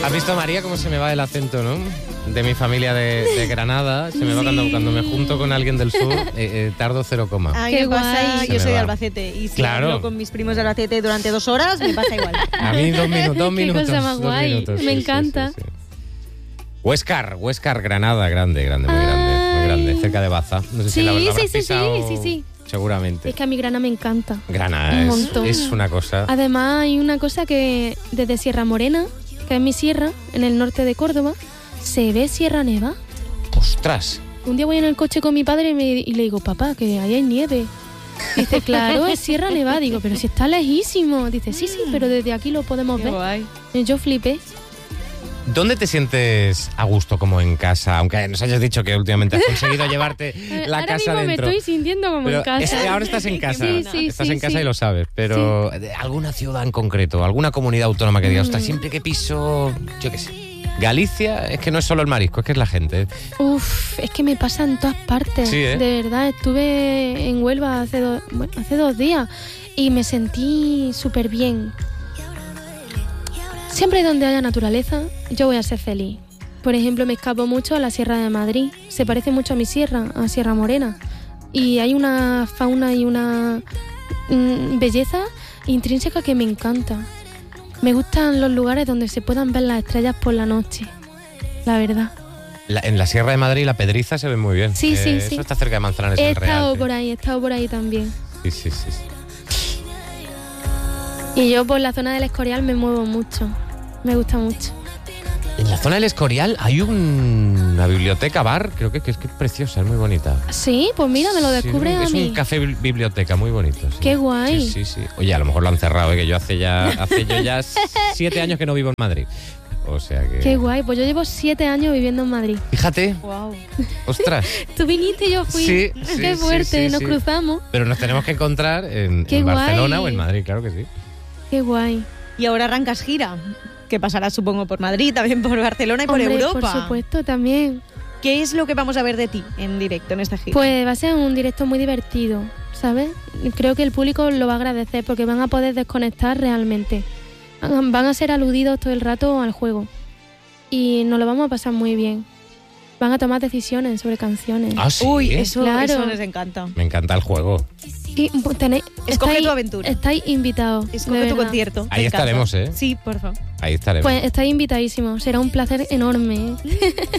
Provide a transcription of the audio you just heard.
¿Has visto, María, cómo se me va el acento, no? De mi familia de Granada. Se me va cuando me junto con alguien del sur, tardo 0, A mí Qué me pasa, guay. yo soy de va. Albacete y si Claro. hablo con mis primos de Albacete durante 2 horas, me pasa igual. A mí 2 minutos. Qué cosa más guay. Me encanta. Huéscar, Granada, grande, muy grande, cerca de Baza. No sé si la habrás pisado, sí. Seguramente. Es que a mi Granada me encanta. Granada Un montón. es una cosa. Además, hay una cosa que desde Sierra Morena, que es mi sierra, en el norte de Córdoba, se ve Sierra Nevada. ¡Ostras! Un día voy en el coche con mi padre y le digo, papá, que ahí hay nieve. Dice, claro, es Sierra Nevada. Digo, pero si está lejísimo. Dice, sí, pero desde aquí lo podemos ver. Guay. Y yo flipé. ¿Dónde te sientes a gusto como en casa? Aunque nos hayas dicho que últimamente has conseguido llevarte la Ahora casa mismo dentro. me estoy sintiendo como Pero en casa. es que ahora estás en casa. Sí, estás en casa sí. y lo sabes. Pero ¿alguna ciudad en concreto? ¿Alguna comunidad autónoma que digas, ostras, siempre que piso, yo qué sé? Galicia, es que no es solo el marisco, es que es la gente. Uf, es que me pasa en todas partes. Sí, ¿eh? De verdad, estuve en Huelva hace 2 días y me sentí súper bien. Siempre donde haya naturaleza, yo voy a ser feliz. Por ejemplo, me escapo mucho a la Sierra de Madrid. Se parece mucho a mi sierra, a Sierra Morena. Y hay una fauna y una belleza intrínseca que me encanta. Me gustan los lugares donde se puedan ver las estrellas por la noche, la verdad. En la Sierra de Madrid la Pedriza se ve muy bien. Sí. Eso está cerca de Manzanares He del Real. estado por ahí también. Sí. Y yo por la zona del Escorial me muevo mucho. Me gusta mucho. En la zona del Escorial hay una biblioteca bar, creo que es preciosa, es muy bonita. Sí, pues mira, me lo descubre Sí, a mí. Es un café biblioteca muy bonito. Sí. Qué guay. Sí. Oye, a lo mejor lo han cerrado, que yo hace ya 7 años que no vivo en Madrid. O sea que... Qué guay, pues yo llevo 7 años viviendo en Madrid. Fíjate, Wow. ostras. Tú viniste y yo fui. Sí, Qué fuerte, nos sí. cruzamos. Pero nos tenemos que encontrar en Qué Barcelona guay. o en Madrid, claro que sí. Qué guay. Y ahora arrancas gira, que pasará supongo por Madrid, también por Barcelona y Hombre, por Europa. por supuesto, también. ¿Qué es lo que vamos a ver de ti en directo en esta gira? Pues va a ser un directo muy divertido, ¿sabes? Creo que el público lo va a agradecer porque van a poder desconectar realmente. Van a ser aludidos todo el rato al juego. Y nos lo vamos a pasar muy bien. Van a tomar decisiones sobre canciones. Ah, sí. Uy, eso Claro. nos encanta. Me encanta el juego. Y Escoge tu aventura. Estáis invitados. Escoge de tu verdad. concierto. Ahí me encanta. estaremos, ¿eh? Sí, por favor. Ahí estaremos. Pues estáis invitadísimos. Será un placer enorme.